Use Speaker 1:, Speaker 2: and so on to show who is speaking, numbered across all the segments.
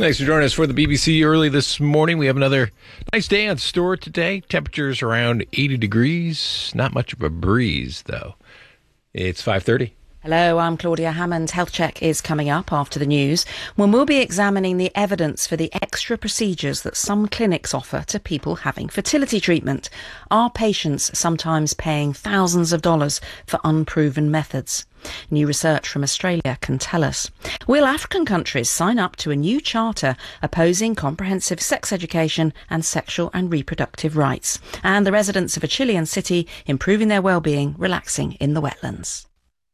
Speaker 1: Thanks for joining us for the BBC early this morning. We have another nice day on store today. Temperatures around 80 degrees. Not much of a breeze, though. It's 5:30.
Speaker 2: Hello, I'm Claudia Hammond. Health Check is coming up after the news, when we'll be examining the evidence for the extra procedures that some clinics offer to people having fertility treatment. Are patients sometimes paying thousands of dollars for unproven methods? New research from Australia can tell us. Will African countries sign up to a new charter opposing comprehensive sex education and sexual and reproductive rights? And the residents of a Chilean city improving their well-being, relaxing in the wetlands.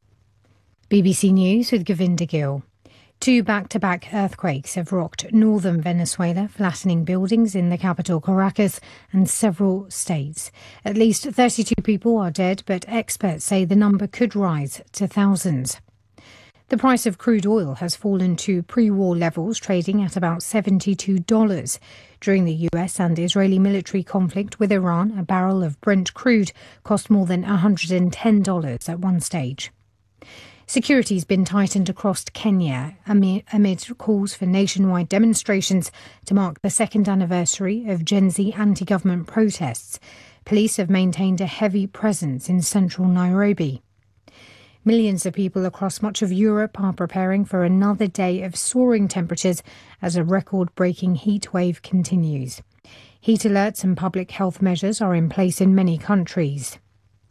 Speaker 3: BBC News with Govinda Gill. 2 back-to-back earthquakes have rocked northern Venezuela, flattening buildings in the capital Caracas and several states. At least 32 people are dead, but experts say the number could rise to thousands. The price of crude oil has fallen to pre-war levels, trading at about $72. During the US and Israeli military conflict with Iran, a barrel of Brent crude cost more than $110 at one stage. Security's been tightened across Kenya amid calls for nationwide demonstrations to mark the second anniversary of Gen Z anti-government protests. Police have maintained a heavy presence in central Nairobi. Millions of people across much of Europe are preparing for another day of soaring temperatures as a record-breaking heat wave continues. Heat alerts and public health measures are in place in many countries.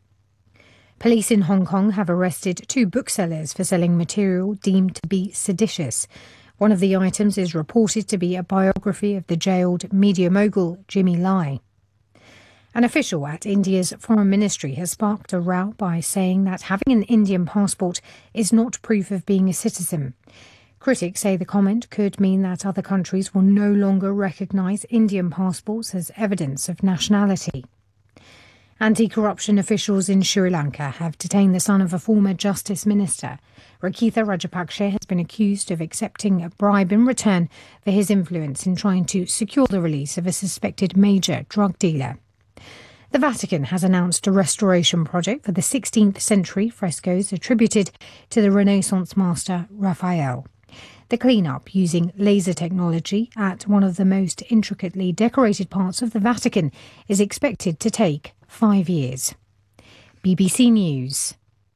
Speaker 3: Police in Hong Kong have arrested 2 booksellers for selling material deemed to be seditious. One of the items is reported to be a biography of the jailed media mogul Jimmy Lai. An official at India's Foreign Ministry has sparked a row by saying that having an Indian passport is not proof of being a citizen. Critics say the comment could mean that other countries will no longer recognise Indian passports as evidence of nationality. Anti-corruption officials in Sri Lanka have detained the son of a former justice minister. Rakitha Rajapaksa has been accused of accepting a bribe in return for his influence in trying to secure the release of a suspected major drug dealer. The Vatican has announced a restoration project for the 16th century frescoes attributed to the Renaissance master Raphael. The clean-up using laser technology at one of the most intricately decorated parts of the Vatican is expected to take 5 years. BBC News.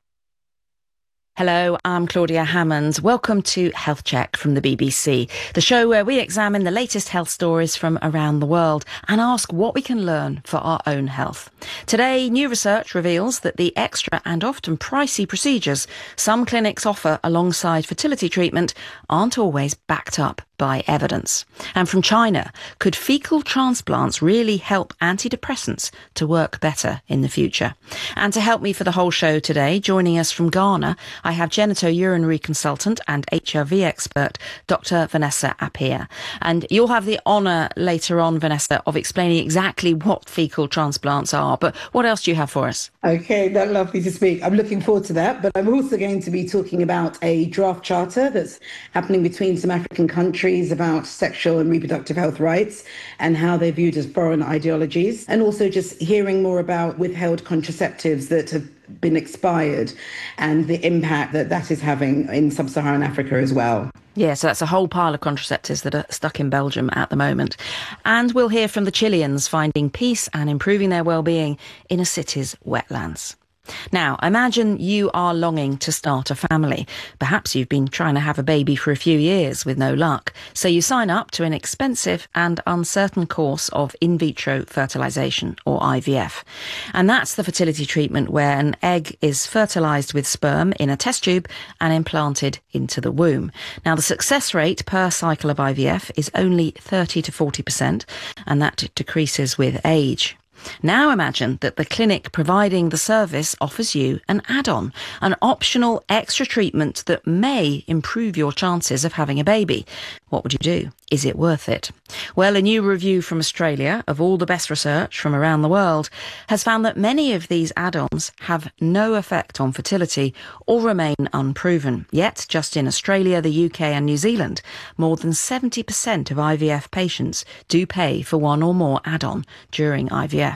Speaker 2: Hello, I'm Claudia Hammond. Welcome to Health Check from the BBC, the show where we examine the latest health stories from around the world and ask what we can learn for our own health. Today, new research reveals that the extra and often pricey procedures some clinics offer alongside fertility treatment aren't always backed up by evidence. And from China, could fecal transplants really help antidepressants to work better in the future? And to help me for the whole show today, joining us from Ghana, I have genitourinary consultant and HRV expert, Dr. Vanessa Appiah. And you'll have the honour later on, Vanessa, of explaining exactly what fecal transplants are. But what else do you have for us?
Speaker 4: Okay, that's lovely to speak. I'm looking forward to that. But I'm also going to be talking about a draft charter that's happening between some African countries about sexual and reproductive health rights and how they're viewed as foreign ideologies, and also just hearing more about withheld contraceptives that have been expired and the impact that that is having in sub-Saharan Africa as well.
Speaker 2: Yeah, so that's a whole pile of contraceptives that are stuck in Belgium at the moment. And we'll hear from the Chileans finding peace and improving their well-being in a city's wetlands. Now, imagine you are longing to start a family. Perhaps you've been trying to have a baby for a few years with no luck. So you sign up to an expensive and uncertain course of in vitro fertilisation, or IVF. And that's the fertility treatment where an egg is fertilised with sperm in a test tube and implanted into the womb. Now, the success rate per cycle of IVF is only 30 to 40%, and that decreases with age. Now imagine that the clinic providing the service offers you an add-on, an optional extra treatment that may improve your chances of having a baby. What would you do? Is it worth it? Well, a new review from Australia of all the best research from around the world has found that many of these add-ons have no effect on fertility or remain unproven. Yet, just in Australia, the UK and New Zealand, more than 70% of IVF patients do pay for one or more add-on during IVF.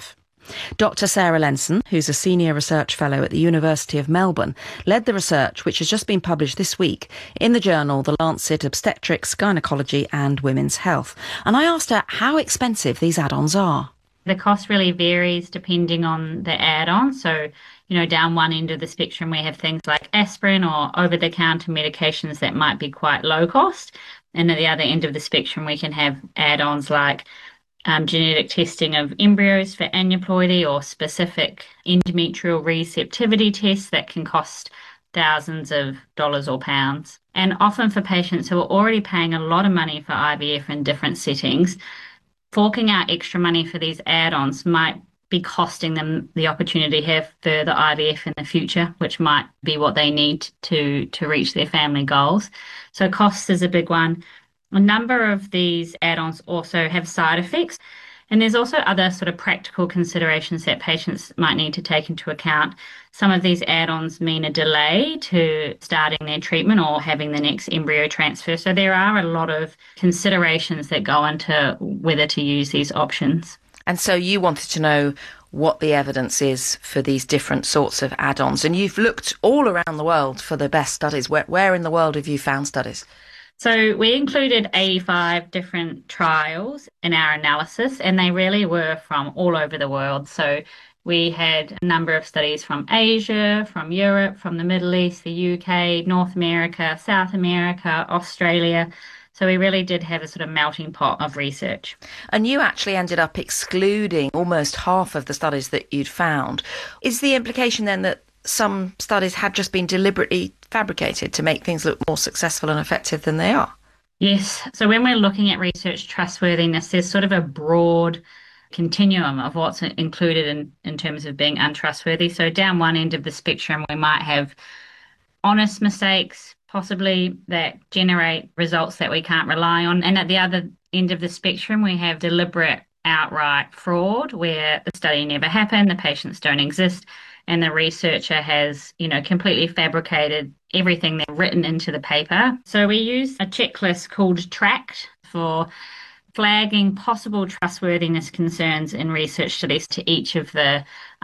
Speaker 2: Dr. Sarah Lenson, who's a senior research fellow at the University of Melbourne, led the research, which has just been published this week in the journal The Lancet Obstetrics, Gynecology and Women's Health. And I asked her how expensive these add-ons are.
Speaker 5: The cost really varies depending on the add-on. So, down one end of the spectrum, we have things like aspirin or over-the-counter medications that might be quite low cost. And at the other end of the spectrum, we can have add-ons like genetic testing of embryos for aneuploidy or specific endometrial receptivity tests that can cost thousands of dollars or pounds. And often for patients who are already paying a lot of money for IVF in different settings, forking out extra money for these add-ons might be costing them the opportunity to have further IVF in the future, which might be what they need to reach their family goals. So cost is a big one. A number of these add-ons also have side effects, and there's also other sort of practical considerations that patients might need to take into account. Some of these add-ons mean a delay to starting their treatment or having the next embryo transfer. So there are a lot of considerations that go into whether to use these options.
Speaker 2: And so you wanted to know what the evidence is for these different sorts of add-ons, and you've looked all around the world for the best studies. Where in the world have you found studies?
Speaker 5: So we included 85 different trials in our analysis, and they really were from all over the world. So we had a number of studies from Asia, from Europe, from the Middle East, the UK, North America, South America, Australia. So we really did have a sort of melting pot of research.
Speaker 2: And you actually ended up excluding almost half of the studies that you'd found. Is the implication then that some studies had just been deliberately fabricated to make things look more successful and effective than they are?
Speaker 5: Yes. So when we're looking at research trustworthiness, there's sort of a broad continuum of what's included in terms of being untrustworthy. So down one end of the spectrum, we might have honest mistakes, possibly, that generate results that we can't rely on. And at the other end of the spectrum, we have deliberate outright fraud where the study never happened, the patients don't exist, and the researcher has, completely fabricated everything they've written into the paper. So we use a checklist called TRACT for flagging possible trustworthiness concerns in research studies to each of the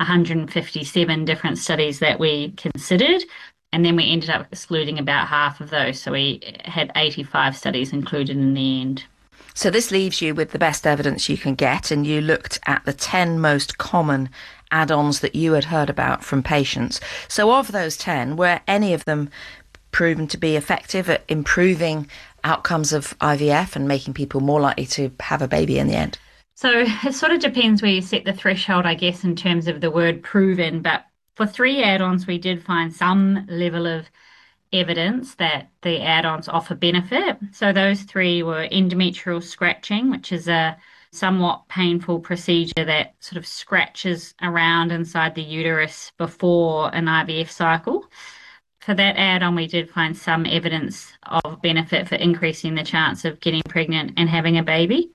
Speaker 5: 157 different studies that we considered. And then we ended up excluding about half of those. So we had 85 studies included in the end.
Speaker 2: So this leaves you with the best evidence you can get, and you looked at the 10 most common add-ons that you had heard about from patients. So of those 10, were any of them proven to be effective at improving outcomes of IVF and making people more likely to have a baby in the end?
Speaker 5: So it sort of depends where you set the threshold, I guess, in terms of the word proven. But for 3 add-ons, we did find some level of evidence that the add-ons offer benefit. So those 3 were endometrial scratching, which is a somewhat painful procedure that sort of scratches around inside the uterus before an IVF cycle. For that add-on, we did find some evidence of benefit for increasing the chance of getting pregnant and having a baby.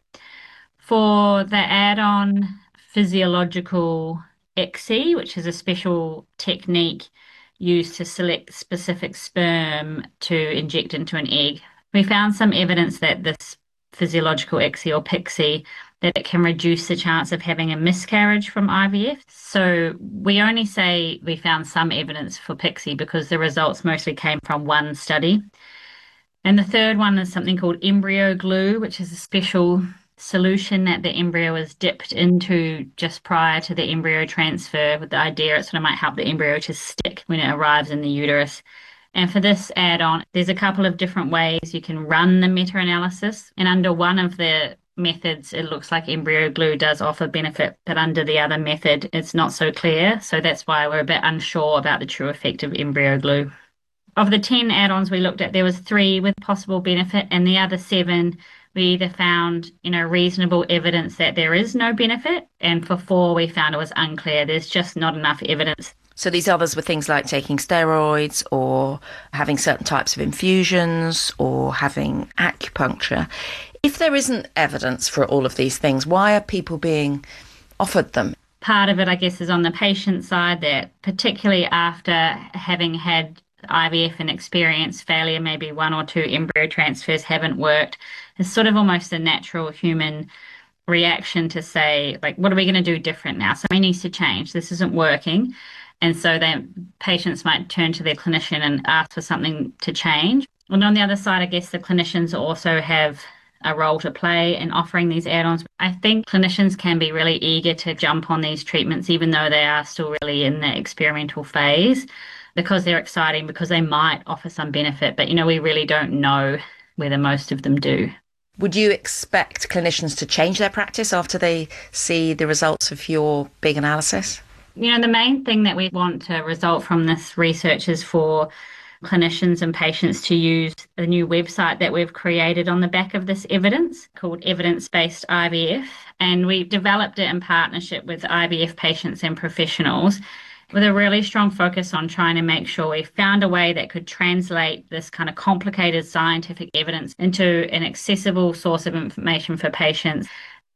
Speaker 5: For the add-on physiological ICSI, which is a special technique used to select specific sperm to inject into an egg, we found some evidence that this physiological ICSI or PICSI, that it can reduce the chance of having a miscarriage from IVF. So we only say we found some evidence for PICSI because the results mostly came from one study. And the third one is something called embryo glue, which is a special solution that the embryo is dipped into just prior to the embryo transfer, with the idea it sort of might help the embryo to stick when it arrives in the uterus. And for this add-on, there's a couple of different ways you can run the meta-analysis. And under one of the methods, it looks like embryo glue does offer benefit, but under the other method, it's not so clear. So that's why we're a bit unsure about the true effect of embryo glue. Of the 10 add-ons we looked at, there was 3 with possible benefit, and the other 7, we either found, reasonable evidence that there is no benefit, and for 4, we found it was unclear. There's just not enough evidence.
Speaker 2: So these others were things like taking steroids or having certain types of infusions or having acupuncture. If there isn't evidence for all of these things, why are people being offered them?
Speaker 5: Part of it, I guess, is on the patient side, that particularly after having had IVF and experience failure, maybe 1 or 2 embryo transfers haven't worked. It's sort of almost a natural human reaction to say, like, what are we going to do different now? Something needs to change. This isn't working. And so then patients might turn to their clinician and ask for something to change. And on the other side, I guess the clinicians also have a role to play in offering these add-ons. I think clinicians can be really eager to jump on these treatments, even though they are still really in the experimental phase, because they're exciting, because they might offer some benefit. But, we really don't know whether most of them do.
Speaker 2: Would you expect clinicians to change their practice after they see the results of your big analysis?
Speaker 5: The main thing that we want to result from this research is for clinicians and patients to use the new website that we've created on the back of this evidence called Evidence-Based IVF. And we developed it in partnership with IVF patients and professionals with a really strong focus on trying to make sure we found a way that could translate this kind of complicated scientific evidence into an accessible source of information for patients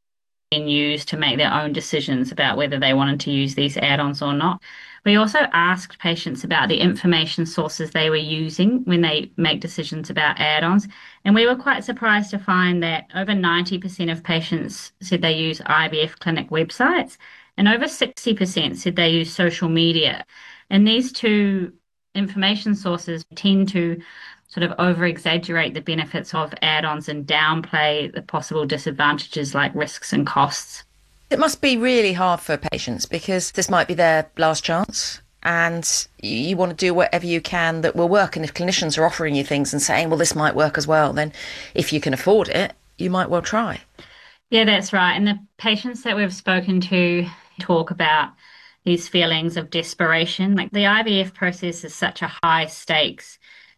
Speaker 5: and use to make their own decisions about whether they wanted to use these add-ons or not. We also asked patients about the information sources they were using when they make decisions about add-ons. And we were quite surprised to find that over 90% of patients said they use IVF clinic websites, and over 60% said they use social media. And these two information sources tend to sort of over-exaggerate the benefits of add-ons and downplay the possible disadvantages like risks and costs.
Speaker 2: It must be really hard for patients because this might be their last chance and you want to do whatever you can that will work. And if clinicians are offering you things and saying, well, this might work as well, then if you can afford it, you might well try.
Speaker 5: Yeah, that's right. And the patients that we've spoken to talk about these feelings of desperation. Like, the IVF process is such a high stakes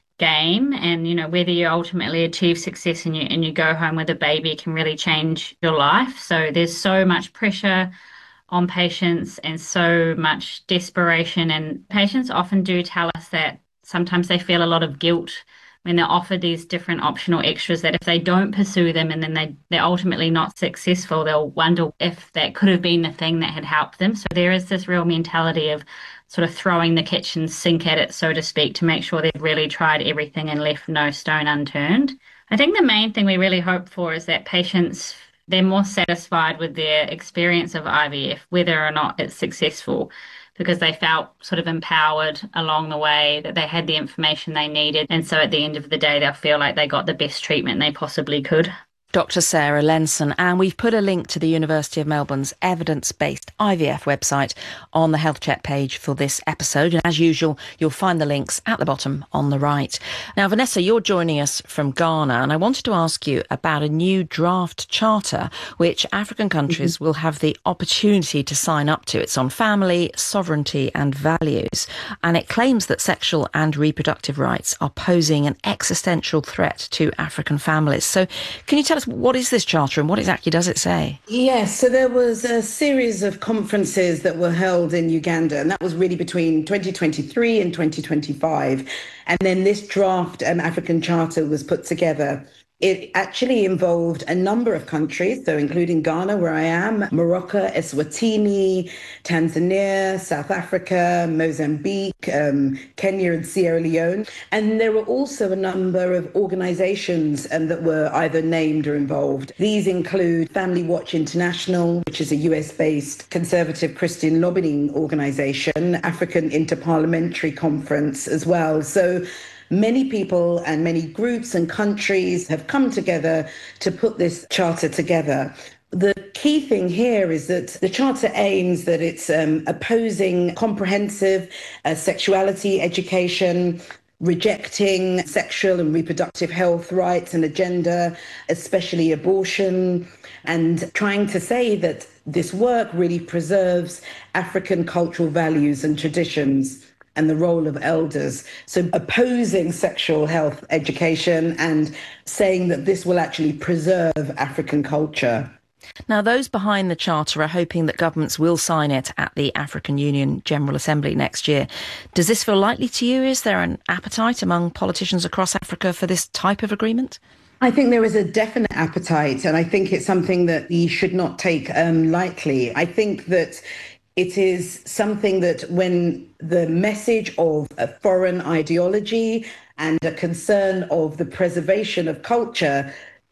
Speaker 5: game, and whether you ultimately achieve success and you go home with a baby can really change your life. So there's so much pressure on patients and so much desperation, and patients often do tell us that sometimes they feel a lot of guilt when they're offered these different optional extras, that if they don't pursue them and then they're ultimately not successful, they'll wonder if that could have been the thing that had helped them. So there is this real mentality of sort of throwing the kitchen sink at it, so to speak, to make sure they've really tried everything and left no stone unturned. I think the main thing we really hope for is that patients, they're more satisfied with their experience of IVF, whether or not it's successful, because they felt sort of empowered along the way, that they had the information they needed. And so at the end of the day, they'll feel like they got the best treatment they possibly could.
Speaker 2: Dr. Sarah Lenson, and we've put a link to the University of Melbourne's evidence-based IVF website on the Health Check page for this episode. And as usual, you'll find the links at the bottom on the right. Now, Vanessa, you're joining us from Ghana, and I wanted to ask you about a new draft charter which African countries will have the opportunity to sign up to. It's on family, sovereignty and values, and it claims that sexual and reproductive rights are posing an existential threat to African families. So can you tell us, what is this charter and what exactly does it say?
Speaker 4: Yes, so there was a series of conferences that were held in Uganda, and that was really between 2023 and 2025. And then this draft African Charter was put together. It actually involved a number of countries, so including Ghana, where I am, Morocco, Eswatini, Tanzania, South Africa, Mozambique, Kenya and Sierra Leone. And there were also a number of organizations that were either named or involved. These include Family Watch International, which is a US-based conservative Christian lobbying organization, African Interparliamentary Conference as well. So many people and many groups and countries have come together to put this charter together. The key thing here is that the charter aims that it's opposing comprehensive sexuality education, rejecting sexual and reproductive health rights and agenda, especially abortion, and trying to say that this work really preserves African cultural values and traditions and the role of elders. So opposing sexual health education and saying that this will actually preserve African culture.
Speaker 2: Now, those behind the charter are hoping that governments will sign it at the African Union General Assembly next year. Does this feel likely to you? Is there an appetite among politicians across Africa for this type of agreement?
Speaker 4: I think there is a definite appetite, and I think it's something that you should not take lightly. I think that it is something that when the message of a foreign ideology and a concern of the preservation of culture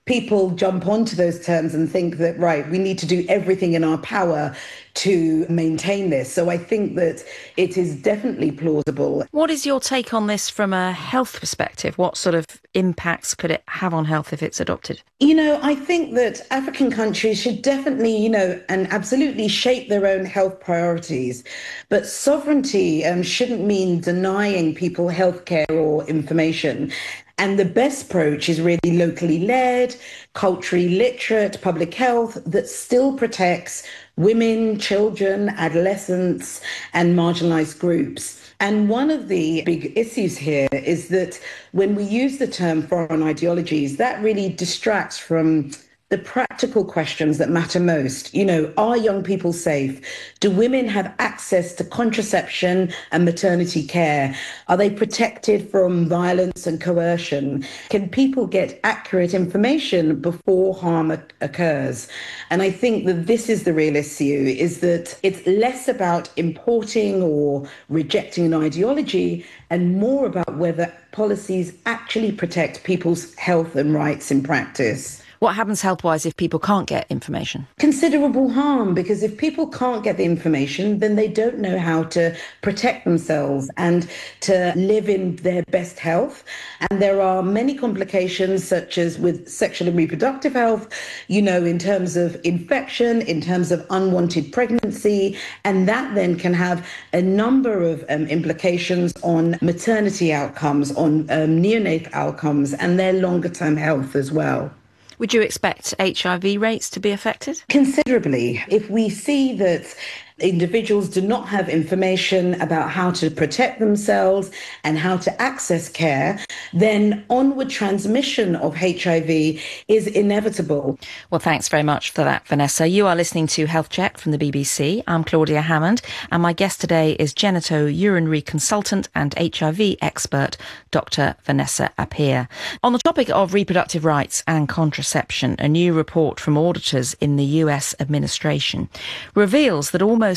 Speaker 4: people jump onto those terms and think that, right, we need to do everything in our power to maintain this. So I think that it is definitely plausible.
Speaker 2: What is your take on this from a health perspective? What sort of impacts could it have on health if it's adopted?
Speaker 4: I think that African countries should definitely, and absolutely shape their own health priorities. But sovereignty shouldn't mean denying people healthcare or information. And the best approach is really locally led, culturally literate public health that still protects women, children, adolescents, and marginalized groups. And one of the big issues here is that when we use the term foreign ideologies, that really distracts from the practical questions that matter most. Are young people safe? Do women have access to contraception and maternity care? Are they protected from violence and coercion? Can people get accurate information before harm occurs? And I think that this is the real issue, is that it's less about importing or rejecting an ideology and more about whether policies actually protect people's health and rights in practice.
Speaker 2: What happens health-wise if people can't get information?
Speaker 4: Considerable harm, because if people can't get the information, then they don't know how to protect themselves and to live in their best health. And there are many complications, such as with sexual and reproductive health, in terms of infection, in terms of unwanted pregnancy, and that then can have a number of implications on maternity outcomes, on neonatal outcomes, and their longer-term health as well.
Speaker 2: Would you expect HIV rates to be affected?
Speaker 4: Considerably. If we see that individuals do not have information about how to protect themselves and how to access care, then onward transmission of HIV is inevitable.
Speaker 2: Well, thanks very much for that, Vanessa. You are listening to Health Check from the BBC. I'm Claudia Hammond, and my guest today is genitourinary consultant and HIV expert, Dr. Vanessa Appiah. On the topic of reproductive rights and contraception, a new report from auditors in the US administration reveals that almost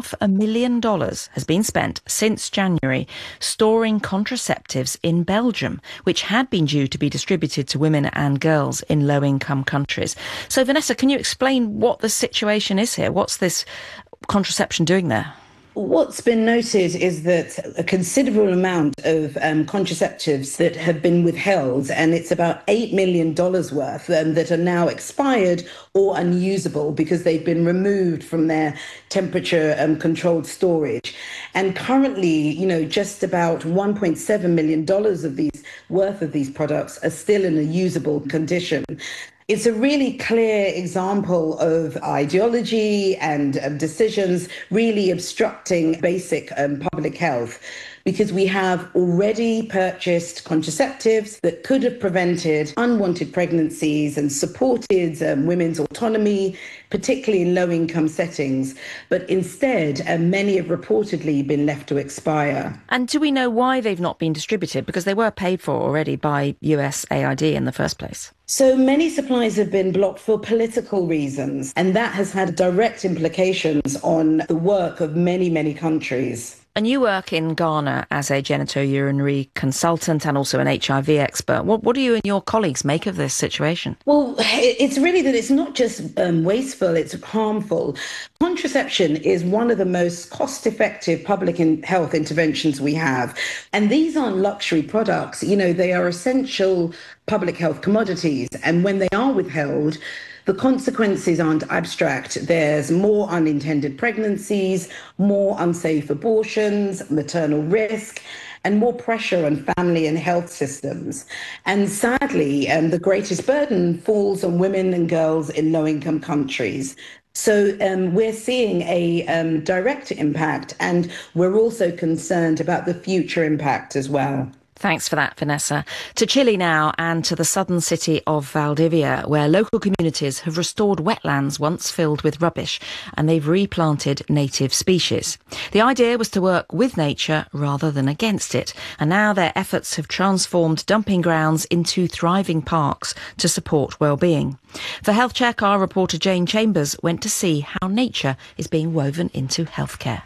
Speaker 2: $500,000 has been spent since January storing contraceptives in Belgium, which had been due to be distributed to women and girls in low-income countries. So, Vanessa, can you explain what the situation is here? What's this contraception doing there?
Speaker 4: What's been noted is that a considerable amount of contraceptives that have been withheld, and it's about $8 million worth that are now expired or unusable because they've been removed from their temperature controlled storage. And currently, just about $1.7 million of these worth of these products are still in a usable condition. It's a really clear example of ideology and decisions really obstructing basic public health, because we have already purchased contraceptives that could have prevented unwanted pregnancies and supported women's autonomy, particularly in low-income settings. But instead, many have reportedly been left to expire.
Speaker 2: And do we know why they've not been distributed? Because they were paid for already by USAID in the first place.
Speaker 4: So many supplies have been blocked for political reasons, and that has had direct implications on the work of many, many countries.
Speaker 2: And you work in Ghana as a genitourinary consultant and also an HIV expert. What do you and your colleagues make of this situation?
Speaker 4: Well, it's really that it's not just wasteful, it's harmful. Contraception is one of the most cost-effective public health interventions we have. And these aren't luxury products. They are essential public health commodities. And when they are withheld, the consequences aren't abstract. There's more unintended pregnancies, more unsafe abortions, maternal risk, and more pressure on family and health systems. And sadly, the greatest burden falls on women and girls in low-income countries. So we're seeing a direct impact, and we're also concerned about the future impact as well.
Speaker 2: Thanks for that, Vanessa. To Chile now, and to the southern city of Valdivia, where local communities have restored wetlands once filled with rubbish, and they've replanted native species. The idea was to work with nature rather than against it, and now their efforts have transformed dumping grounds into thriving parks to support well-being. For Health Check, our reporter Jane Chambers went to see how nature is being woven into healthcare.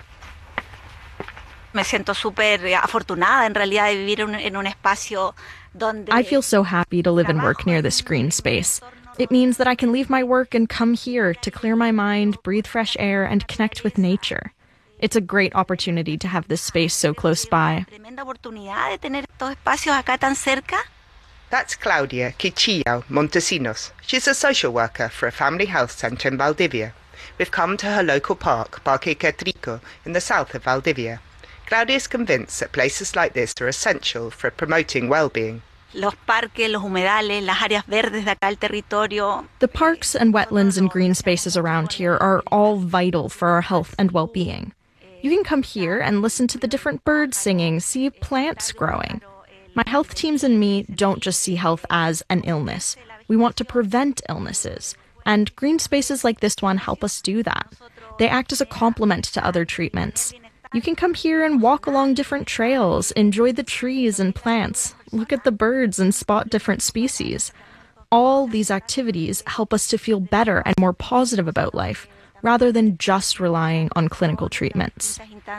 Speaker 6: Me siento súper afortunada en realidad de vivir en un espacio I feel so happy to live and work near this green space. It means that I can leave my work and come here to clear my mind, breathe fresh air, and connect with nature. It's a great opportunity to have this space so close by.
Speaker 7: That's Claudia Quichillo Montesinos. She's a social worker for a family health centre in Valdivia. We've come to her local park, Parque Quetrico, in the south of Valdivia. Claudia is convinced that places like this are essential for promoting well-being.
Speaker 6: The parks and wetlands and green spaces around here are all vital for our health and well-being. You can come here and listen to the different birds singing, see plants growing. My health teams and me don't just see health as an illness. We want to prevent illnesses. And green spaces like this one help us do that. They act as a complement to other treatments. You can come here and walk along different trails, enjoy the trees and plants, look at the birds and spot different species. All these activities help us to feel better and more positive about life, rather than just relying on clinical treatments.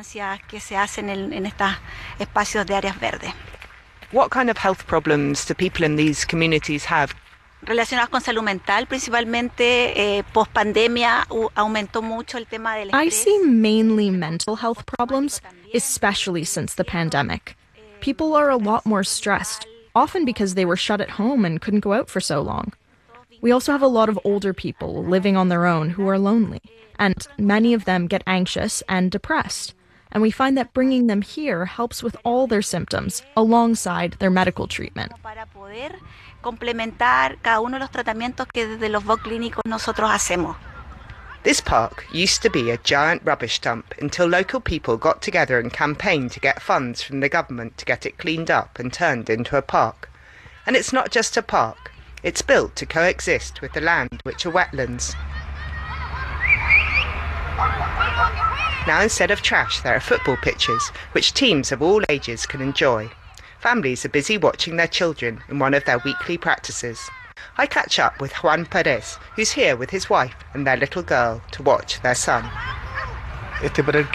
Speaker 7: What kind of health problems do people in these communities have?
Speaker 6: Relacionadas con salud mental, principalmente post-pandemia, aumentó mucho el tema del estrés. I see mainly mental health problems, especially since the pandemic. People are a lot more stressed, often because they were shut at home and couldn't go out for so long. We also have a lot of older people living on their own who are lonely, and many of them get anxious and depressed. And we find that bringing them here helps with all their symptoms, alongside their medical treatment.
Speaker 7: This park used to be a giant rubbish dump until local people got together and campaigned to get funds from the government to get it cleaned up and turned into a park. And it's not just a park, it's built to coexist with the land which are wetlands. Now instead of trash there are football pitches which teams of all ages can enjoy. Families are busy watching their children in one of their weekly practices. I catch up with Juan Perez, who's here with his wife and their little girl to watch their son.
Speaker 8: It's great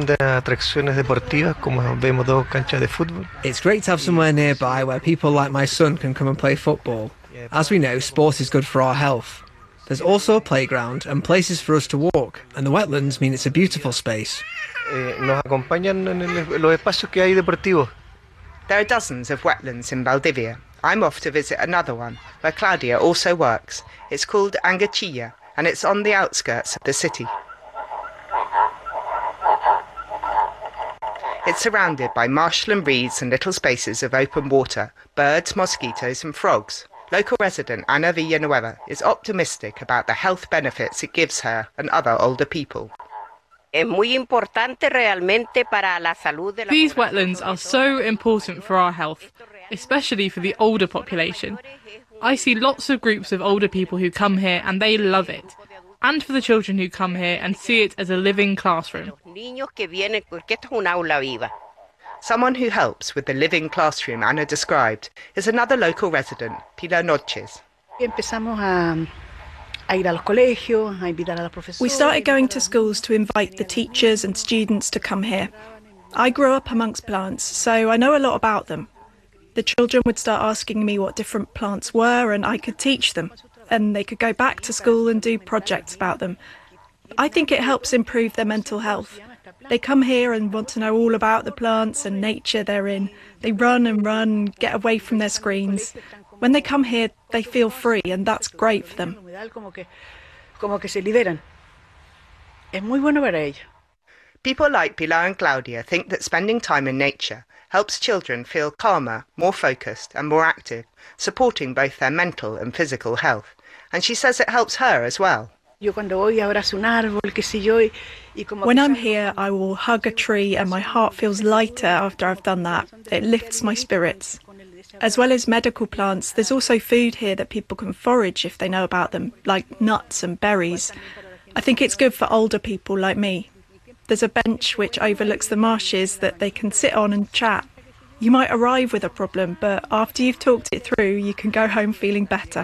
Speaker 8: to have somewhere nearby where people like my son can come and play football. As we know, sport is good for our health. There's also a playground and places for us to walk, and the wetlands mean it's a beautiful space.
Speaker 7: There are dozens of wetlands in Valdivia. I'm off to visit another one, where Claudia also works. It's called Angachilla, and it's on the outskirts of the city. It's surrounded by marshland reeds and little spaces of open water, birds, mosquitoes and frogs. Local resident Ana Villanueva is optimistic about the health benefits it gives her and other older people.
Speaker 9: These wetlands are so important for our health, especially for the older population. I see lots of groups of older people who come here and they love it, and for the children who come here and see it as a living classroom.
Speaker 7: Someone who helps with the living classroom Anna described is another local resident, Pilar Noches.
Speaker 10: We started going to schools to invite the teachers and students to come here. I grew up amongst plants, so I know a lot about them. The children would start asking me what different plants were and I could teach them, and they could go back to school and do projects about them. I think it helps improve their mental health. They come here and want to know all about the plants and nature they're in. They run and run, get away from their screens. When they come here, they feel free, and that's great for them.
Speaker 7: People like Pilar and Claudia think that spending time in nature helps children feel calmer, more focused and more active, supporting both their mental and physical health. And she says it helps her as well.
Speaker 10: When I'm here, I will hug a tree and my heart feels lighter after I've done that. It lifts my spirits. As well as medical plants, there's also food here that people can forage if they know about them, like nuts and berries. I think it's good for older people like me. There's a bench which overlooks the marshes that they can sit on and chat. You might arrive with a problem, but after you've talked it through, you can go home feeling better.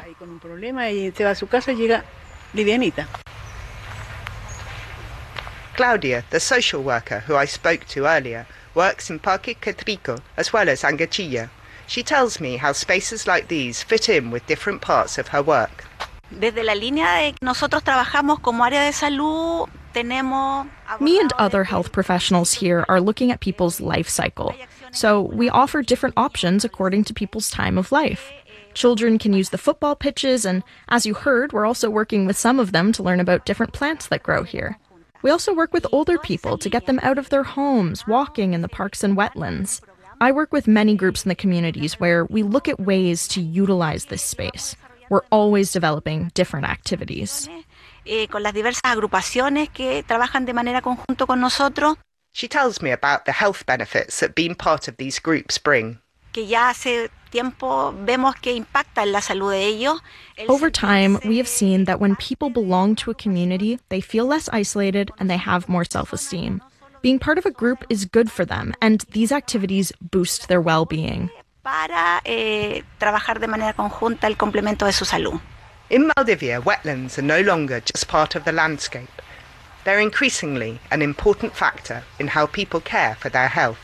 Speaker 7: Claudia, the social worker who I spoke to earlier, works in Parque Quetrico as well as Angachilla. She tells me how spaces like these fit in with different parts of her work.
Speaker 11: Desde la línea de nosotros trabajamos como área de salud, tenemos...
Speaker 6: Me and other health professionals here are looking at people's life cycle. So we offer different options according to people's time of life. Children can use the football pitches, and as you heard, we're also working with some of them to learn about different plants that grow here. We also work with older people to get them out of their homes, walking in the parks and wetlands. I work with many groups in the communities where we look at ways to utilize this space. We're always developing different activities.
Speaker 11: Con las diversas agrupaciones que trabajan de manera conjunto con nosotros.
Speaker 7: She tells me about the health benefits that being part of these groups bring.
Speaker 11: Que ya hace tiempo vemos que impacta en la salud de ellos.
Speaker 6: Over time, we have seen that when people belong to a community, they feel less isolated and they have more self-esteem. Being part of a group is good for them, and these activities boost their well-being.
Speaker 11: Para trabajar de manera conjunta el complemento de su salud.
Speaker 7: In Valdivia, wetlands are no longer just part of the landscape. They're increasingly an important factor in how people care for their health.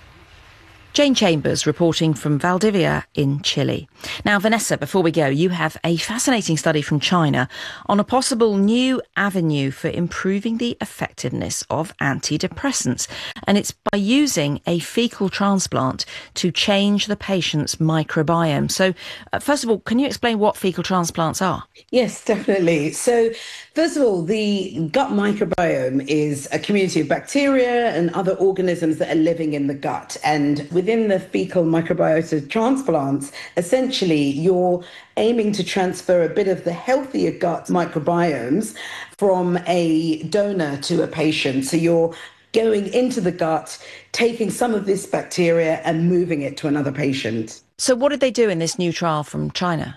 Speaker 2: Jane Chambers reporting from Valdivia in Chile. Now, Vanessa, before we go, you have a fascinating study from China on a possible new avenue for improving the effectiveness of antidepressants. And it's by using a fecal transplant to change the patient's microbiome. So, first of all, can you explain what fecal transplants are?
Speaker 4: Yes, definitely. So, first of all, the gut microbiome is a community of bacteria and other organisms that are living in the gut. And within the fecal microbiota transplants, essentially you're aiming to transfer a bit of the healthier gut microbiomes from a donor to a patient. So you're going into the gut, taking some of this bacteria and moving it to another patient.
Speaker 2: So what did they do in this new trial from China?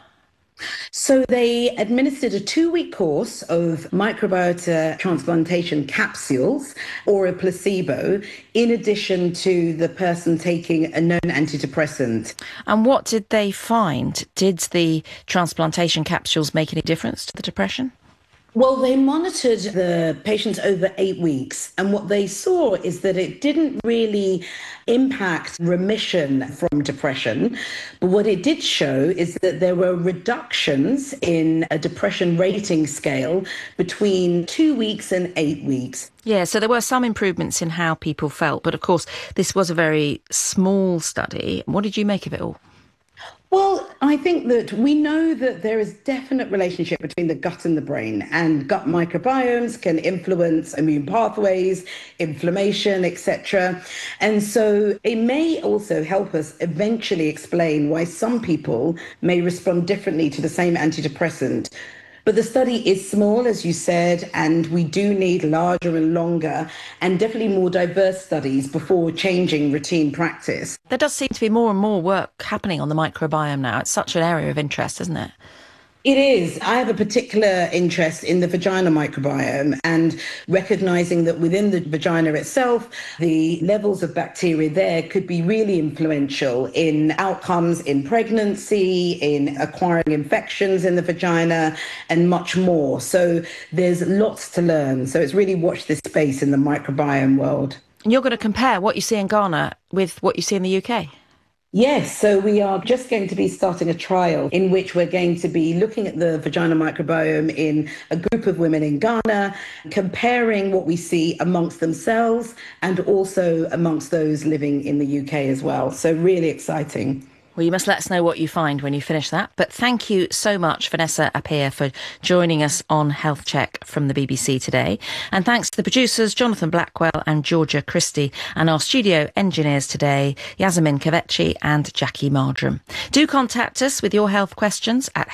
Speaker 4: So they administered a 2-week course of microbiota transplantation capsules or a placebo in addition to the person taking a known antidepressant.
Speaker 2: And what did they find? Did the transplantation capsules make any difference to the depression?
Speaker 4: Well, they monitored the patients over 8 weeks, and what they saw is that it didn't really impact remission from depression. But what it did show is that there were reductions in a depression rating scale between 2 weeks and 8 weeks.
Speaker 2: Yeah, so there were some improvements in how people felt. But of course, this was a very small study. What did you make of it all?
Speaker 4: Well, I think that we know that there is definite relationship between the gut and the brain, and gut microbiomes can influence immune pathways, inflammation, etc. And so it may also help us eventually explain why some people may respond differently to the same antidepressant. But the study is small, as you said, and we do need larger and longer and definitely more diverse studies before changing routine practice.
Speaker 2: There does seem to be more and more work happening on the microbiome now. It's such an area of interest, isn't it?
Speaker 4: It is. I have a particular interest in the vagina microbiome and recognizing that within the vagina itself, the levels of bacteria there could be really influential in outcomes in pregnancy, in acquiring infections in the vagina, and much more. So there's lots to learn. So it's really watch this space in the microbiome world.
Speaker 2: And you're going to compare what you see in Ghana with what you see in the UK?
Speaker 4: Yes, so we are just going to be starting a trial in which we're going to be looking at the vagina microbiome in a group of women in Ghana, comparing what we see amongst themselves and also amongst those living in the UK as well. So really exciting.
Speaker 2: Well, you must let us know what you find when you finish that. But thank you so much, Vanessa Appiah, for joining us on Health Check from the BBC today. And thanks to the producers, Jonathan Blackwell and Georgia Christie, and our studio engineers today, Yasemin Kavechi and Jackie Mardram. Do contact us with your health questions at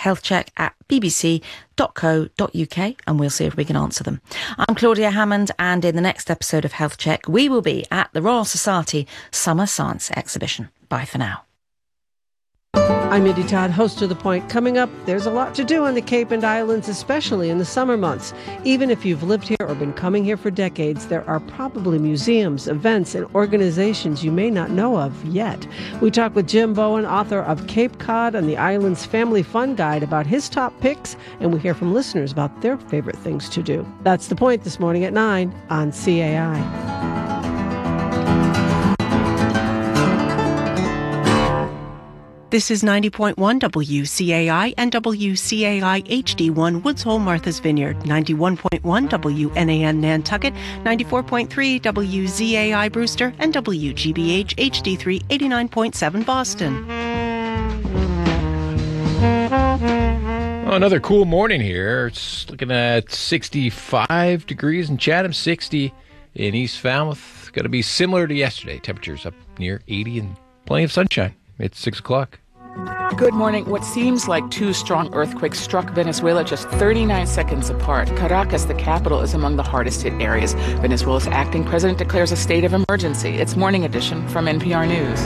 Speaker 2: healthcheck@bbc.co.uk and we'll see if we can answer them. I'm Claudia Hammond, and in the next episode of Health Check, we will be at the Royal Society Summer Science Exhibition. Bye for now.
Speaker 12: I'm Indy Todd, host of The Point. Coming up, there's a lot to do on the Cape and Islands, especially in the summer months. Even if you've lived here or been coming here for decades, there are probably museums, events, and organizations you may not know of yet. We talk with Jim Bowen, author of Cape Cod and the Islands Family Fun Guide, about his top picks, and we hear from listeners about their favorite things to do. That's The Point this morning at 9 on CAI.
Speaker 13: This is 90.1 WCAI and WCAI HD1 Woods Hole, Martha's Vineyard, 91.1 WNAN Nantucket, 94.3 WZAI Brewster, and WGBH HD3 89.7 Boston.
Speaker 1: Well, another cool morning here. It's looking at 65 degrees in Chatham, 60 in East Falmouth. Going to be similar to yesterday. Temperatures up near 80 and plenty of sunshine. It's 6 o'clock.
Speaker 14: Good morning. What seems like two strong earthquakes struck Venezuela just 39 seconds apart. Caracas, the capital, is among the hardest hit areas. Venezuela's acting president declares a state of emergency. It's Morning Edition from NPR News.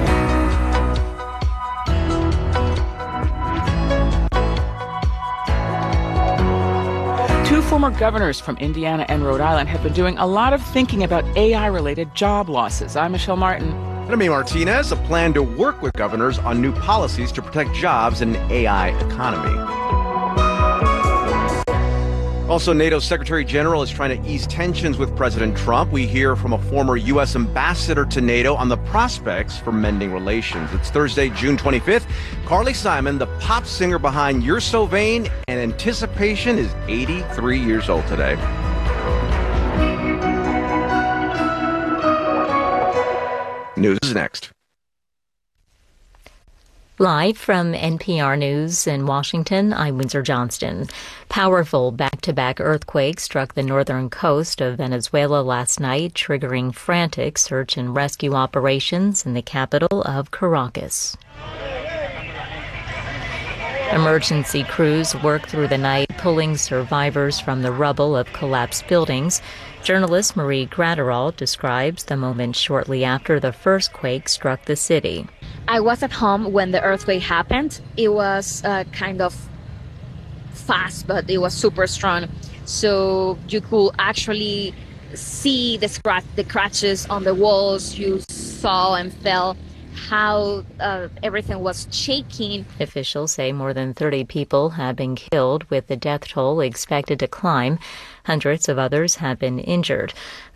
Speaker 14: Two former governors from Indiana and Rhode Island have been doing a lot of thinking about AI-related job losses. I'm Michelle Martin.
Speaker 15: And I'm Martinez. A plan to work with governors on new policies to protect jobs in an AI economy. Also, NATO's Secretary General is trying to ease tensions with President Trump. We hear from a former U.S. ambassador to NATO on the prospects for mending relations. It's Thursday, June 25th. Carly Simon, the pop singer behind You're So Vain and Anticipation, is 83 years old today. News is next.
Speaker 16: Live from NPR News in Washington, I'm Windsor Johnston. Powerful back-to-back earthquakes struck the northern coast of Venezuela last night, triggering frantic search and rescue operations in the capital of Caracas. Emergency crews worked through the night, pulling survivors from the rubble of collapsed buildings. Journalist Marie Gratterall describes the moment shortly after the first quake struck the city.
Speaker 17: I was at home when the earthquake happened. It was kind of fast, but it was super strong. So you could actually see the scratches on the walls. You saw and felt how everything was shaking.
Speaker 16: Officials say more than 30 people have been killed, with the death toll expected to climb. Hundreds of others have been injured. The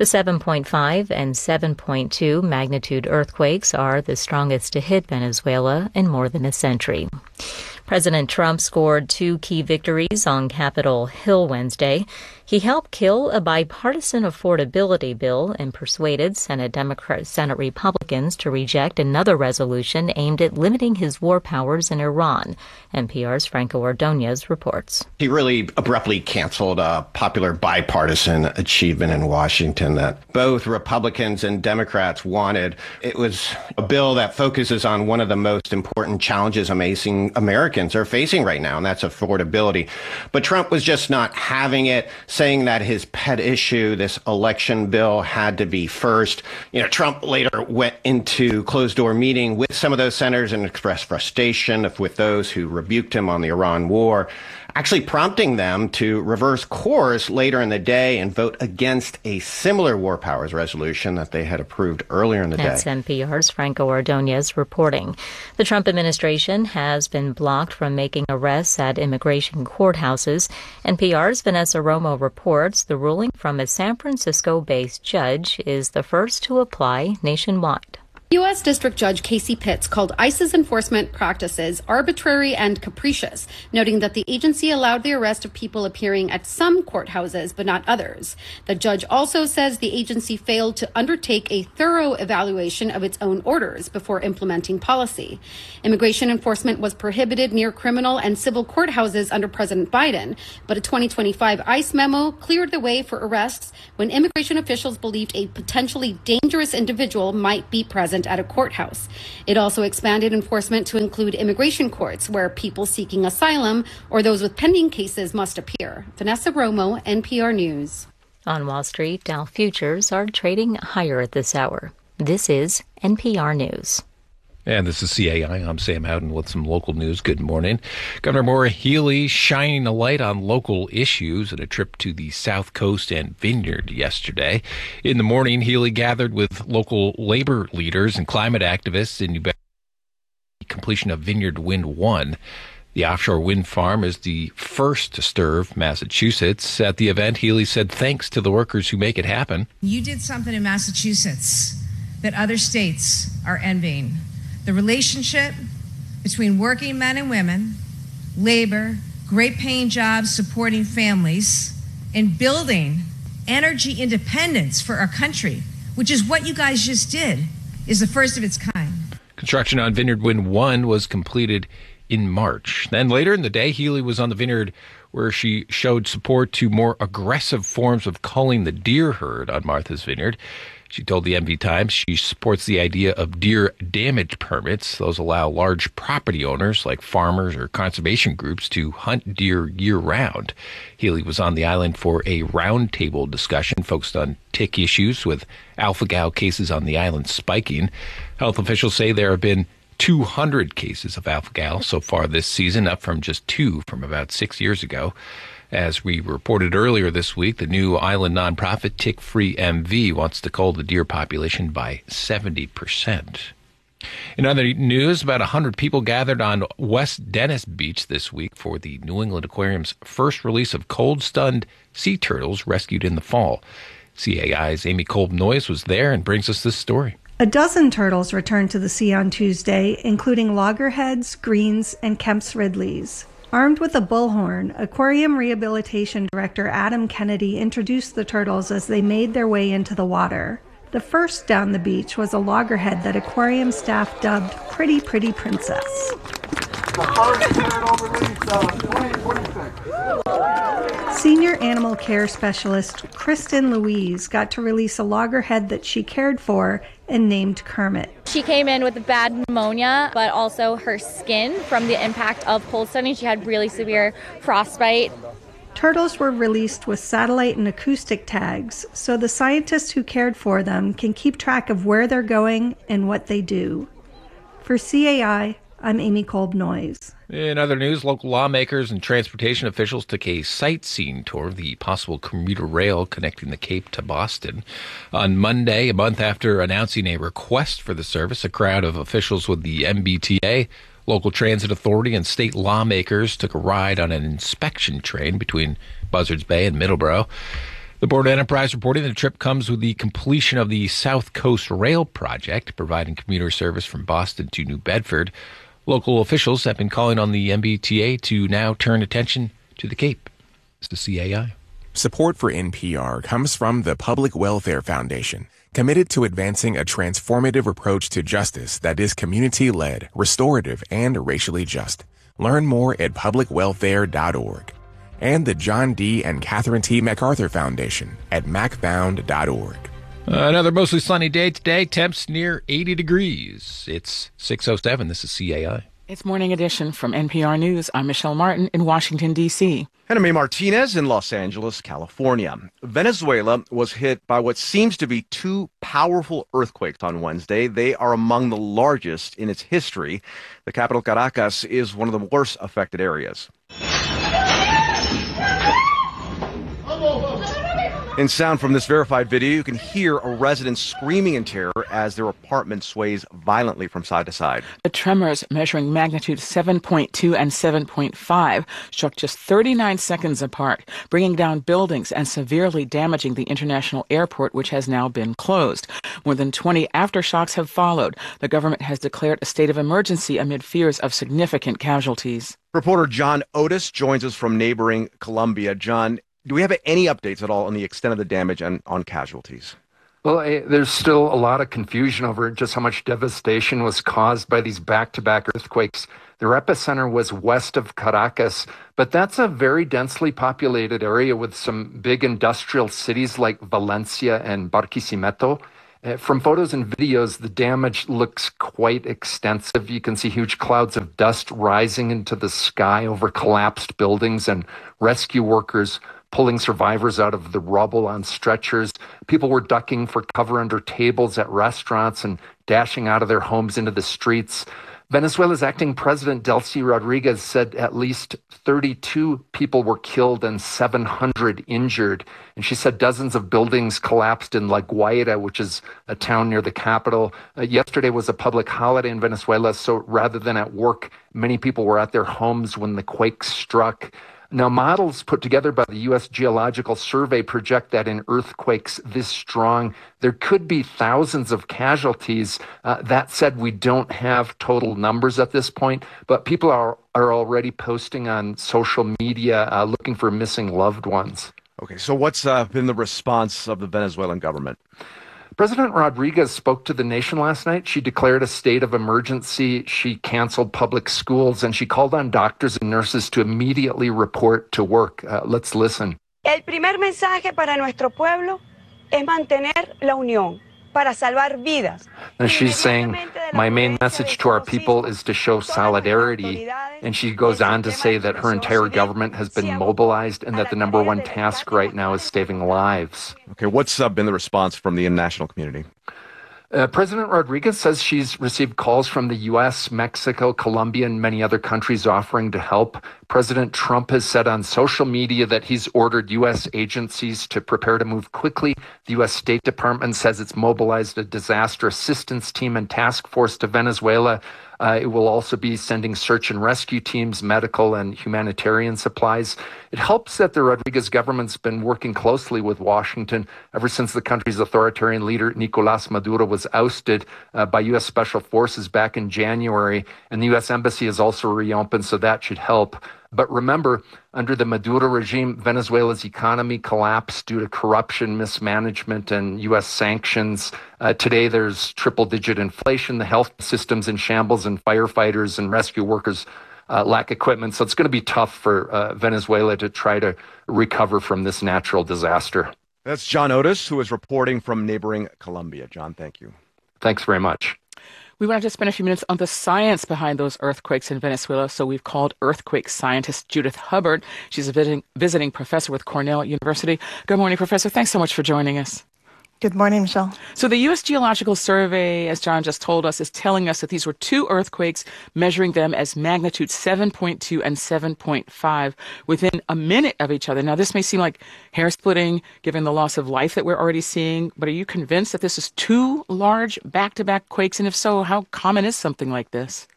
Speaker 16: 7.5 and 7.2 magnitude earthquakes are the strongest to hit Venezuela in more than a century. President Trump scored two key victories on Capitol Hill Wednesday. He helped kill a bipartisan affordability bill and persuaded Senate Republicans to reject another resolution aimed at limiting his war powers in Iran. NPR's Franco Ordonez reports.
Speaker 18: He really abruptly canceled a popular bipartisan achievement in Washington that both Republicans and Democrats wanted. It was a bill that focuses on one of the most important challenges Americans are facing right now, and that's affordability. But Trump was just not having it, saying that his pet issue, this election bill, had to be first. Trump later went into closed-door meeting with some of those senators and expressed frustration with those who rebuked him on the Iran war, actually prompting them to reverse course later in the day and vote against a similar war powers resolution that they had approved earlier in the day.
Speaker 16: That's NPR's Franco Ordonez reporting. The Trump administration has been blocked from making arrests at immigration courthouses. NPR's Vanessa Romo reports the ruling from a San Francisco-based judge is the first to apply nationwide.
Speaker 19: U.S. District Judge Casey Pitts called ICE's enforcement practices arbitrary and capricious, noting that the agency allowed the arrest of people appearing at some courthouses but not others. The judge also says the agency failed to undertake a thorough evaluation of its own orders before implementing policy. Immigration enforcement was prohibited near criminal and civil courthouses under President Biden, but a 2025 ICE memo cleared the way for arrests when immigration officials believed a potentially dangerous individual might be present at a courthouse. It also expanded enforcement to include immigration courts, where people seeking asylum or those with pending cases must appear. Vanessa Romo, NPR News.
Speaker 16: On Wall Street, Dow futures are trading higher at this hour. This is NPR News.
Speaker 1: And this is CAI. I'm Sam Howden with some local news. Good morning. Governor Maura Healey shining a light on local issues at a trip to the South Coast and Vineyard yesterday. In the morning, Healey gathered with local labor leaders and climate activists in New Mexico. Completion of Vineyard Wind 1. The offshore wind farm is the first to serve Massachusetts. At the event, Healey said thanks to the workers who make it happen.
Speaker 20: You did something in Massachusetts that other states are envying. The relationship between working men and women, labor, great paying jobs supporting families, and building energy independence for our country, which is what you guys just did, is the first of its kind.
Speaker 1: Construction on Vineyard Wind 1 was completed in March. Then later in the day, Healy was on the vineyard where she showed support to more aggressive forms of culling the deer herd on Martha's Vineyard. She told the MV Times she supports the idea of deer damage permits. Those allow large property owners like farmers or conservation groups to hunt deer year-round. Healy was on the island for a roundtable discussion focused on tick issues, with alpha-gal cases on the island spiking. Health officials say there have been 200 cases of alpha-gal so far this season, up from just 2 from about 6 years ago. As we reported earlier this week, the new island nonprofit Tick Free MV wants to cull the deer population by 70%. In other news, about 100 people gathered on West Dennis Beach this week for the New England Aquarium's first release of cold-stunned sea turtles rescued in the fall. CAI's Amy Kolb-Noyes was there and brings us this story.
Speaker 21: A dozen turtles returned to the sea on Tuesday, including loggerheads, greens, and Kemp's Ridleys. Armed with a bullhorn, Aquarium Rehabilitation Director Adam Kennedy introduced the turtles as they made their way into the water. The first down the beach was a loggerhead that aquarium staff dubbed Pretty Pretty Princess. Senior animal care specialist Kristen Louise got to release a loggerhead that she cared for and named Kermit.
Speaker 22: She came in with bad pneumonia, but also her skin from the impact of cold sunning. She had really severe frostbite.
Speaker 21: Turtles were released with satellite and acoustic tags, so the scientists who cared for them can keep track of where they're going and what they do. For CAI, I'm Amy Kolb-Noyes.
Speaker 1: In other news, local lawmakers and transportation officials took a sightseeing tour of the possible commuter rail connecting the Cape to Boston. On Monday, a month after announcing a request for the service, a crowd of officials with the MBTA, local transit authority, and state lawmakers took a ride on an inspection train between Buzzards Bay and Middleborough. The Board of Enterprise reporting the trip comes with the completion of the South Coast Rail project, providing commuter service from Boston to New Bedford. Local officials have been calling on the MBTA to now turn attention to the Cape. It's the CAI.
Speaker 23: Support for NPR comes from the Public Welfare Foundation, committed to advancing a transformative approach to justice that is community-led, restorative, and racially just. Learn more at publicwelfare.org. And the John D. and Catherine T. MacArthur Foundation at macfound.org.
Speaker 1: Another mostly sunny day today. Temps near 80 degrees. It's 6:07. This is CAI.
Speaker 14: It's Morning Edition from NPR News. I'm Michelle Martin in Washington, D.C.
Speaker 15: And I'm Martinez in Los Angeles, California. Venezuela was hit by what seems to be 2 powerful earthquakes on Wednesday. They are among the largest in its history. The capital, Caracas, is one of the worst affected areas. In sound from this verified video, you can hear a resident screaming in terror as their apartment sways violently from side to side.
Speaker 14: The tremors, measuring magnitude 7.2 and 7.5, struck just 39 seconds apart, bringing down buildings and severely damaging the international airport, which has now been closed. More than 20 aftershocks have followed. The government has declared a state of emergency amid fears of significant casualties.
Speaker 15: Reporter John Otis joins us from neighboring Colombia. John, do we have any updates at all on the extent of the damage and on casualties?
Speaker 24: Well, there's still a lot of confusion over just how much devastation was caused by these back-to-back earthquakes. Their epicenter was west of Caracas, but that's a very densely populated area with some big industrial cities like Valencia and Barquisimeto. From photos and videos, the damage looks quite extensive. You can see huge clouds of dust rising into the sky over collapsed buildings and rescue workers pulling survivors out of the rubble on stretchers. People were ducking for cover under tables at restaurants and dashing out of their homes into the streets. Venezuela's acting president, Delcy Rodriguez, said at least 32 people were killed and 700 injured. And she said dozens of buildings collapsed in La Guaira, which is a town near the capital. Yesterday was a public holiday in Venezuela, so rather than at work, many people were at their homes when the quake struck. Now, models put together by the U.S. Geological Survey project that in earthquakes this strong, there could be thousands of casualties. That said, we don't have total numbers at this point, but people are already posting on social media looking for missing loved ones.
Speaker 15: Okay, so what's been the response of the Venezuelan government?
Speaker 24: President Rodriguez spoke to the nation last night. She declared a state of emergency. She canceled public schools, and she called on doctors and nurses to immediately report to work. Let's listen.
Speaker 3: El primer mensaje para nuestro pueblo es mantener la unión para salvar vidas.
Speaker 24: And she's saying, my main message to our people is to show solidarity. And she goes on to say that her entire government has been mobilized and that the number one task right now is saving lives.
Speaker 15: Okay, what's been the response from the international community?
Speaker 24: President Rodriguez says she's received calls from the U.S., Mexico, Colombia, and many other countries offering to help. President Trump has said on social media that he's ordered U.S. agencies to prepare to move quickly. The U.S. State Department says it's mobilized a disaster assistance team and task force to Venezuela. It will also be sending search and rescue teams, medical and humanitarian supplies. It helps that the Rodriguez government's been working closely with Washington ever since the country's authoritarian leader, Nicolás Maduro, was ousted by U.S. Special Forces back in January. And the U.S. Embassy has also reopened, so that should help. But remember, under the Maduro regime, Venezuela's economy collapsed due to corruption, mismanagement, and U.S. sanctions. Today, there's triple-digit inflation. The health system's in shambles, and firefighters and rescue workers lack equipment. So it's going to be tough for Venezuela to try to recover from this natural disaster.
Speaker 15: That's John Otis, who is reporting from neighboring Colombia. John, thank you.
Speaker 24: Thanks very much.
Speaker 14: We wanted to spend a few minutes on the science behind those earthquakes in Venezuela, so we've called earthquake scientist Judith Hubbard. She's a visiting professor with Cornell University. Good morning, Professor. Thanks so much for joining us.
Speaker 5: Good morning, Michelle.
Speaker 14: So the U.S. Geological Survey, as John just told us, is telling us that these were two earthquakes, measuring them as magnitude 7.2 and 7.5 within a minute of each other. Now, this may seem like hair-splitting, given the loss of life that we're already seeing, but are you convinced that this is two large back-to-back quakes? And if so, how common is something like this?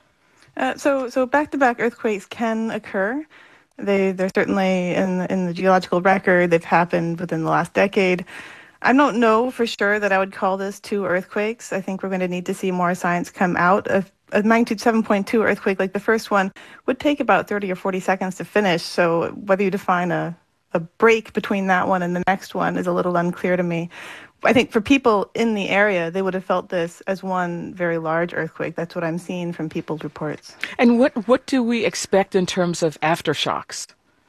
Speaker 5: So back-to-back earthquakes can occur. They're certainly in the geological record. They've happened within the last decade. I don't know for sure that I would call this two earthquakes. I think we're going to need to see more science come out. A magnitude 7.2 earthquake like the first one would take about 30 or 40 seconds to finish. So whether you define a break between that one and the next one is a little unclear to me. I think for people in the area, they would have felt this as one very large earthquake. That's what I'm seeing from people's reports.
Speaker 14: And what do we expect in terms of aftershocks?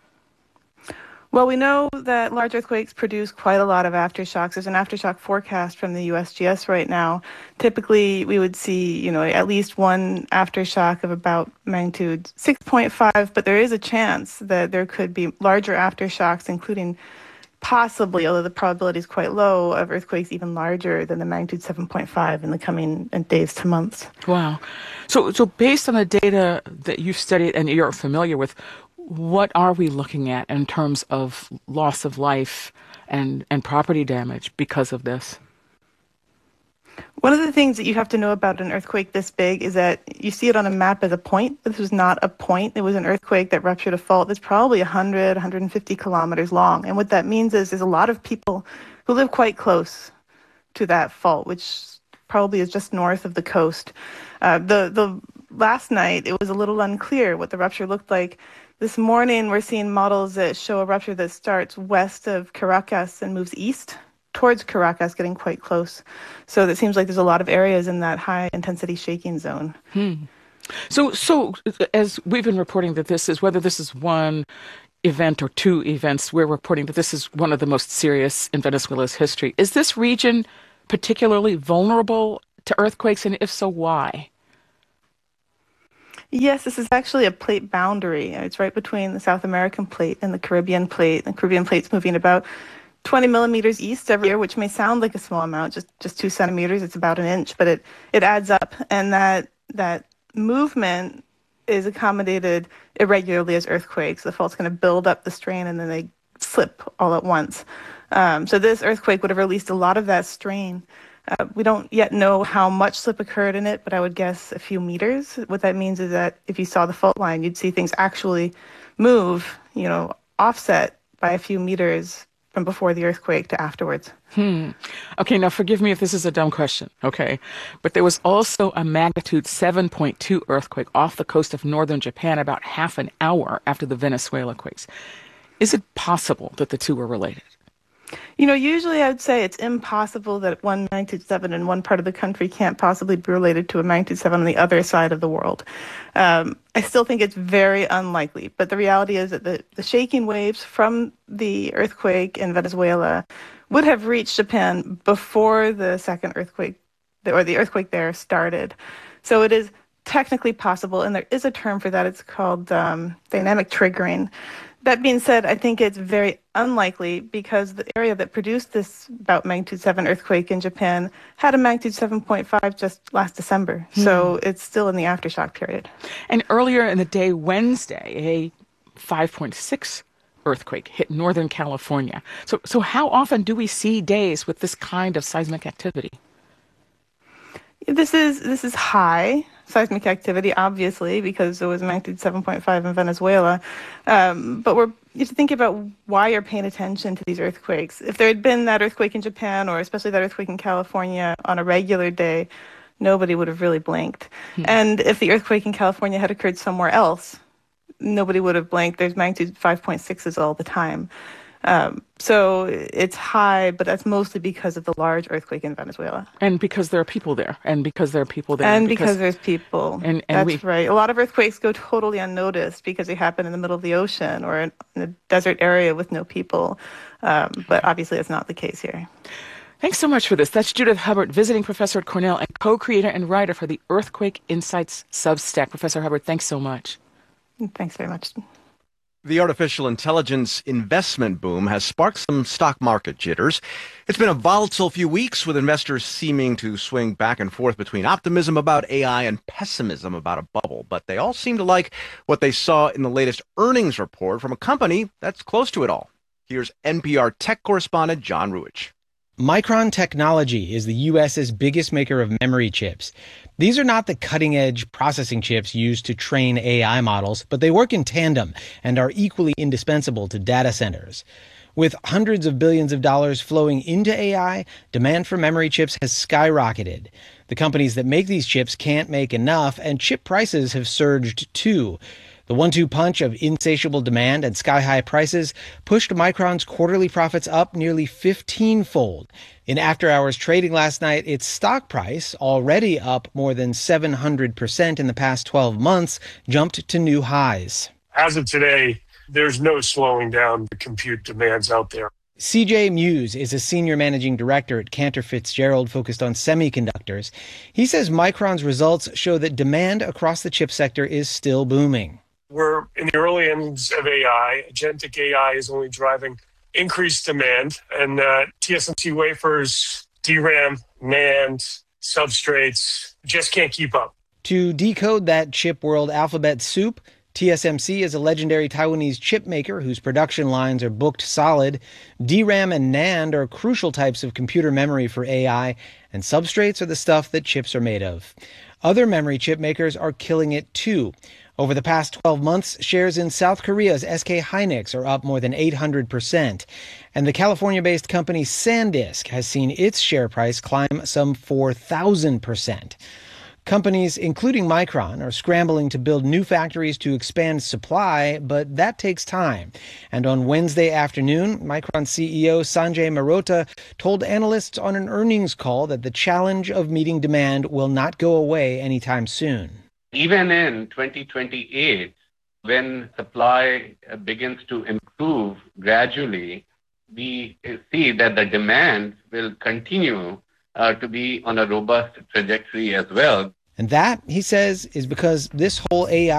Speaker 5: Well, we know that large earthquakes produce quite a lot of aftershocks. There's an aftershock forecast from the USGS right now. Typically, we would see, at least one aftershock of about magnitude 6.5, but there is a chance that there could be larger aftershocks, including possibly, although the probability is quite low, of earthquakes even larger than the magnitude 7.5 in the coming days to months.
Speaker 14: Wow. So based on the data that you've studied and you're familiar with, what are we looking at in terms of loss of life and property damage because of this?
Speaker 5: One of the things that you have to know about an earthquake this big is that you see it on a map as a point. This was not a point. It was an earthquake that ruptured a fault that's probably 100, 150 kilometers long. And what that means is there's a lot of people who live quite close to that fault, which probably is just north of the coast. The last night, it was a little unclear what the rupture looked like. This morning, we're seeing models that show a rupture that starts west of Caracas and moves east towards Caracas, getting quite close. So it seems like there's a lot of areas in that high-intensity shaking zone.
Speaker 14: So as we've been reporting that this is, whether this is one event or two events, we're reporting that this is one of the most serious in Venezuela's history. Is this region particularly vulnerable to earthquakes, and if so, why?
Speaker 5: Yes, this is actually a plate boundary. It's right between the South American plate and the Caribbean plate. The Caribbean plate's moving about 20 millimeters east every year, which may sound like a small amount, just 2 centimeters. It's about an inch, but it adds up. And that movement is accommodated irregularly as earthquakes. The fault's going to build up the strain, and then they slip all at once. So this earthquake would have released a lot of that strain. We don't yet know how much slip occurred in it, but I would guess a few meters. What that means is that if you saw the fault line, you'd see things actually move, offset by a few meters from before the earthquake to afterwards.
Speaker 14: Okay, now forgive me if this is a dumb question, okay? But there was also a magnitude 7.2 earthquake off the coast of northern Japan about half an hour after the Venezuela quakes. Is it possible that the two were related?
Speaker 5: Usually I would say it's impossible that one magnitude 7 in one part of the country can't possibly be related to a magnitude 7 on the other side of the world. I still think it's very unlikely, but the reality is that the shaking waves from the earthquake in Venezuela would have reached Japan before the second earthquake, or the earthquake there started. So it is technically possible, and there is a term for that. It's called dynamic triggering. That being said, I think it's very unlikely because the area that produced this about magnitude 7 earthquake in Japan had a magnitude 7.5 just last December. So it's still in the aftershock period.
Speaker 14: And earlier in the day, Wednesday, a 5.6 earthquake hit Northern California. So how often do we see days with this kind of seismic activity?
Speaker 5: This is high seismic activity, obviously, because it was magnitude 7.5 in Venezuela. But you have to think about why you're paying attention to these earthquakes. If there had been that earthquake in Japan, or especially that earthquake in California on a regular day, nobody would have really blinked. And if the earthquake in California had occurred somewhere else, nobody would have blinked. There's magnitude 5.6s all the time. So it's high, but that's mostly because of the large earthquake in Venezuela.
Speaker 14: And because there are people there. And because there's people.
Speaker 5: That's right. A lot of earthquakes go totally unnoticed because they happen in the middle of the ocean or in a desert area with no people. But obviously that's not the case here.
Speaker 14: Thanks so much for this. That's Judith Hubbard, visiting professor at Cornell and co-creator and writer for the Earthquake Insights Substack. Professor Hubbard, thanks so much.
Speaker 5: Thanks very much.
Speaker 15: The artificial intelligence investment boom has sparked some stock market jitters. It's been a volatile few weeks, with investors seeming to swing back and forth between optimism about AI and pessimism about a bubble. But they all seem to like what they saw in the latest earnings report from a company that's close to it all. Here's NPR tech correspondent John Ruich.
Speaker 6: Micron Technology is the U.S.'s biggest maker of memory chips. These are not the cutting-edge processing chips used to train AI models, but they work in tandem and are equally indispensable to data centers. With hundreds of billions of dollars flowing into AI, demand for memory chips has skyrocketed. The companies that make these chips can't make enough, and chip prices have surged too. The 1-2 punch of insatiable demand and sky-high prices pushed Micron's quarterly profits up nearly 15-fold. In after-hours trading last night, its stock price, already up more than 700% in the past 12 months, jumped to new highs.
Speaker 8: As of today, there's no slowing down the compute demands out there.
Speaker 6: CJ Muse is a senior managing director at Cantor Fitzgerald focused on semiconductors. He says Micron's results show that demand across the chip sector is still booming.
Speaker 8: We're in the early innings of AI. Agentic AI is only driving increased demand, and TSMC wafers, DRAM, NAND, substrates just can't keep up.
Speaker 6: To decode that chip world alphabet soup, TSMC is a legendary Taiwanese chip maker whose production lines are booked solid. DRAM and NAND are crucial types of computer memory for AI, and substrates are the stuff that chips are made of. Other memory chip makers are killing it too. Over the past 12 months, shares in South Korea's SK Hynix are up more than 800%. And the California-based company SanDisk has seen its share price climb some 4,000%. Companies, including Micron, are scrambling to build new factories to expand supply, but that takes time. And on Wednesday afternoon, Micron CEO Sanjay Mehrotra told analysts on an earnings call that the challenge of meeting demand will not go away anytime soon.
Speaker 9: Even in 2028, when supply begins to improve gradually, we see that the demand will continue to be on a robust trajectory as well.
Speaker 6: And that, he says, is because this whole AI